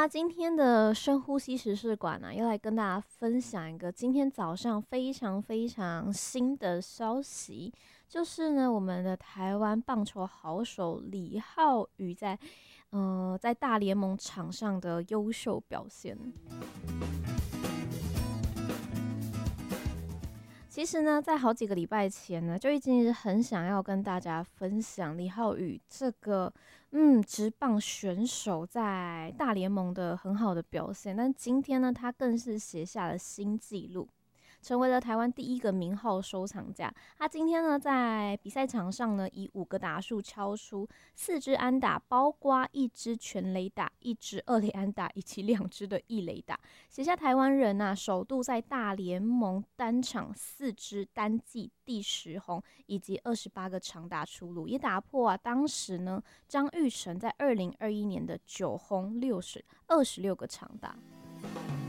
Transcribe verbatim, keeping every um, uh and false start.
啦，今天的深呼吸时事馆呢、要来跟大家分享一个今天早上非常非常新的消息，就是呢，我们的台湾棒球好手李浩宇在呃在大联盟场上的优秀表现。其实呢，在好几个礼拜前呢，就已经很想要跟大家分享李浩宇这个嗯职棒选手在大联盟的很好的表现，但今天呢，他更是写下了新纪录。成为了台湾第一个名号收藏家。他今天呢，在比赛场上呢，以五个打数敲出四支安打，包括一支全垒打、一支二垒安打以及两支的一垒打，写下台湾人啊首度在大联盟单场四支单季第十轰，以及二十八个长打出炉，也打破啊当时呢张育成在二零二一年的九轰六十二十六个长打。